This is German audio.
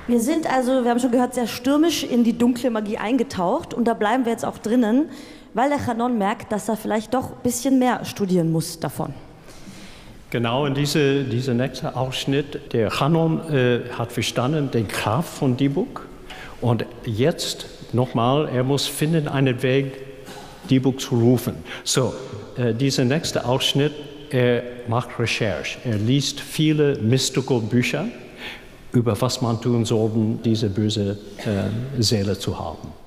Wir sind also, wir haben schon gehört, sehr stürmisch in die dunkle Magie eingetaucht und da bleiben wir jetzt auch drinnen, weil der Chanon merkt, dass er vielleicht doch ein bisschen mehr studieren muss davon. Genau, in dieser nächste Ausschnitt, der Chanon hat verstanden die Kraft von Dybbuk und jetzt nochmal, er muss finden einen Weg, Dybbuk zu rufen. So, dieser nächste Ausschnitt, er macht Recherche, er liest viele mystical Bücher über was man tun soll, diese böse Seele zu haben.